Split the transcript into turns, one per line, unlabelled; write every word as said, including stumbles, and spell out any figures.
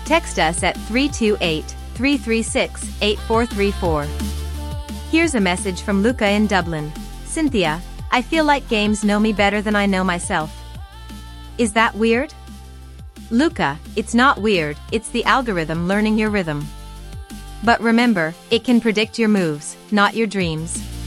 Text us at three two eight, three three six, eight four three four. Here's a message from Luca in Dublin. Cynthia, I feel like games know me better than I know myself. Is that weird? Luca, it's not weird, it's the algorithm learning your rhythm. But remember, it can predict your moves, not your dreams.